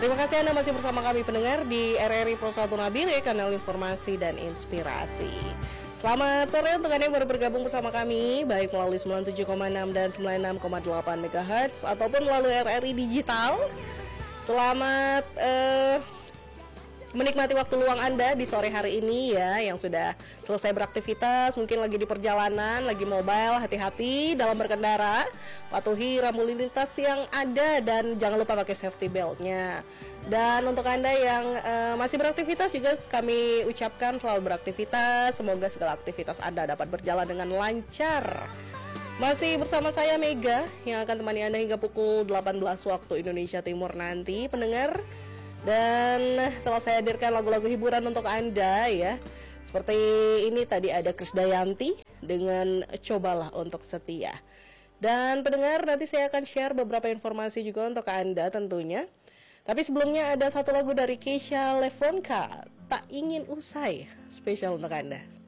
Terima kasih Anda masih bersama kami pendengar di RRI Pro 1 Nabire, kanal informasi dan inspirasi. Selamat sore untuk Anda yang baru bergabung bersama kami, baik melalui 97,6 dan 96,8 MHz ataupun melalui RRI Digital. Selamat menikmati waktu luang Anda di sore hari ini ya, yang sudah selesai beraktivitas, mungkin lagi di perjalanan, lagi mobile, hati-hati dalam berkendara, patuhi rambu lalu lintas yang ada dan jangan lupa pakai safety beltnya. Dan untuk Anda yang masih beraktivitas juga kami ucapkan selalu beraktivitas, semoga segala aktivitas Anda dapat berjalan dengan lancar. Masih bersama saya Mega yang akan temani Anda hingga pukul 18 waktu Indonesia Timur nanti pendengar. Dan telah saya hadirkan lagu-lagu hiburan untuk Anda ya. Seperti ini tadi ada Krisdayanti dengan Cobalah Untuk Setia. Dan pendengar, nanti saya akan share beberapa informasi juga untuk Anda tentunya. Tapi sebelumnya ada satu lagu dari Keisha Levonka, Tak Ingin Usai, spesial untuk Anda.